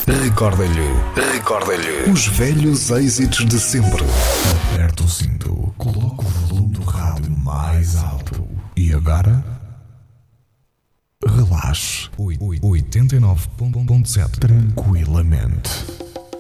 Recorda-lhe os velhos êxitos de sempre. Aperta o cinto, coloca o volume do rádio mais alto. E agora? Relaxe. 89.7 tranquilamente.